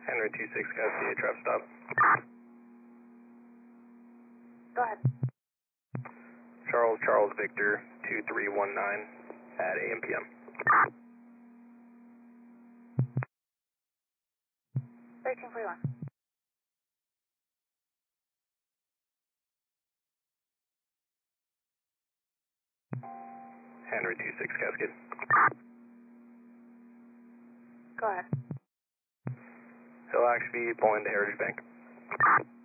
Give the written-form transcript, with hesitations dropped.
Henry 26, Cascade, trap stop. Go ahead. Charles Victor 2319 at AM PM. 1341. Henry 26, Cascade. Go ahead. Hill Axby, pulling to Heritage Bank.